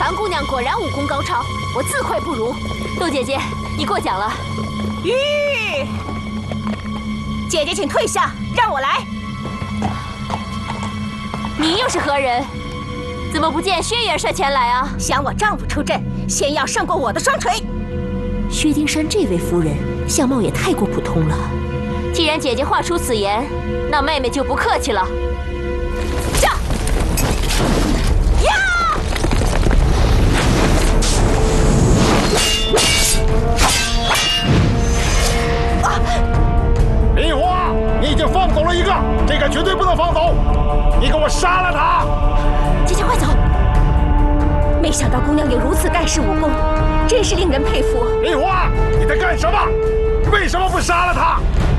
樊姑娘果然武功高超，我自愧不如。豆姐姐，你过奖了。 吁！姐姐，请退下，让我来。 你又是何人？怎么不见薛元帅前来啊？ 想我丈夫出阵，先要胜过我的双锤。 薛丁山这位夫人相貌也太过普通了。既然姐姐话出此言，那妹妹就不客气了。 驾！呀！ 林花，你已经放走了一个，这个绝对不能放走！你给我杀了他！ 姐姐快走！没想到姑娘有如此盖世武功，真是令人佩服。 林花，你在干什么？为什么不杀了他？